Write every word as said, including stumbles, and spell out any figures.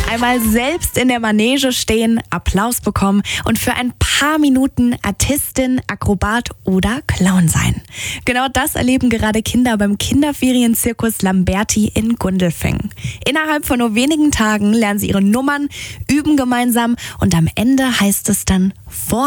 Einmal selbst in der Manege stehen, Applaus bekommen und für ein paar Minuten Artistin, Akrobat oder Clown sein. Genau das erleben gerade Kinder beim Kinderferienzirkus Lamberti in Gundelfing. Innerhalb von nur wenigen Tagen lernen sie ihre Nummern, üben gemeinsam und am Ende heißt es dann vor